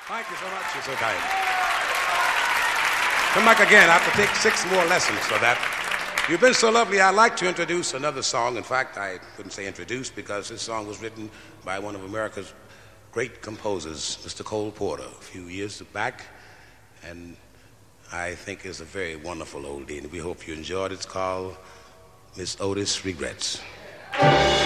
Thank you so much. You're so kind. Come back again. I have to take 6 more lessons for that. You've been so lovely. I'd like to introduce another song. In fact, I couldn't say introduce because this song was written by one of America's great composers, Mr. Cole Porter, a few years back. And I think it's a very wonderful oldie, and we hope you enjoyed it. It's called Miss Otis Regrets.